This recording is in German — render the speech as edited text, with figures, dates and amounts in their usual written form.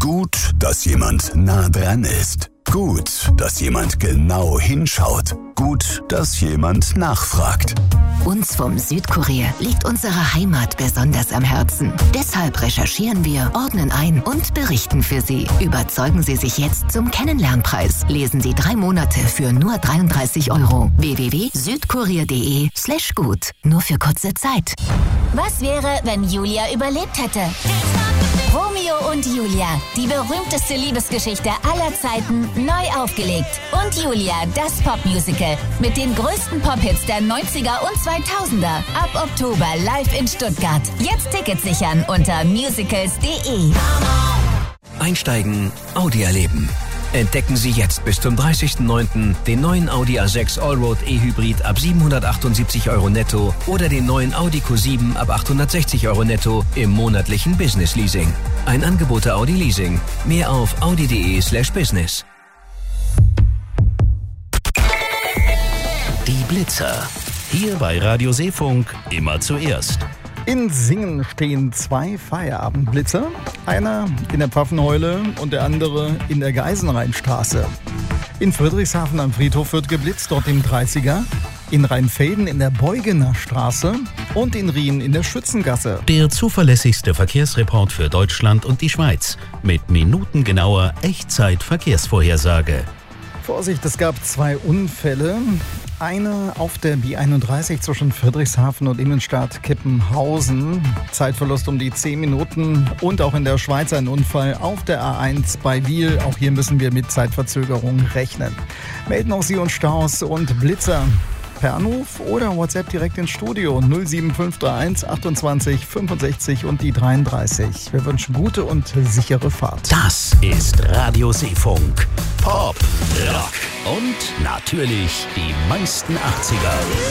Gut, dass jemand nah dran ist. Gut, dass jemand genau hinschaut. Gut, dass jemand nachfragt. Uns vom Südkurier liegt unsere Heimat besonders am Herzen. Deshalb recherchieren wir, ordnen ein und berichten für Sie. Überzeugen Sie sich jetzt zum Kennenlernpreis. Lesen Sie 3 Monate für nur 33 €. www.südkurier.de/gut. Nur für kurze Zeit. Was wäre, wenn Julia überlebt hätte? Romeo und Julia, die berühmteste Liebesgeschichte aller Zeiten, neu aufgelegt. Und Julia, das Popmusical mit den größten Pop-Hits der 90er und 2000er. Ab Oktober live in Stuttgart. Jetzt Tickets sichern unter musicals.de. Einsteigen, Audi erleben. Entdecken Sie jetzt bis zum 30.09. den neuen Audi A6 Allroad E-Hybrid ab 778 € netto oder den neuen Audi Q7 ab 860 € netto im monatlichen Business Leasing. Ein Angebot der Audi Leasing. Mehr auf audi.de/business. Die Blitzer. Hier bei Radio Seefunk immer zuerst. In Singen stehen 2 Feierabendblitzer. Einer in der Pfaffenheule und der andere in der Geisenrheinstraße. In Friedrichshafen am Friedhof wird geblitzt, dort im 30er. In Rheinfelden in der Beugener Straße und in Rien in der Schützengasse. Der zuverlässigste Verkehrsreport für Deutschland und die Schweiz. Mit minutengenauer Echtzeit-Verkehrsvorhersage. Vorsicht, es gab 2 Unfälle. Eine auf der B31 zwischen Friedrichshafen und Innenstadt Kippenhausen. Zeitverlust um die 10 Minuten. Und auch in der Schweiz ein Unfall auf der A1 bei Wiel. Auch hier müssen wir mit Zeitverzögerung rechnen. Melden auch Sie uns Staus und Blitzer per Anruf oder WhatsApp direkt ins Studio 07531 28 65 und die 33. Wir wünschen gute und sichere Fahrt. Das ist Radio Seefunk. Pop, Rock und natürlich die meisten 80er.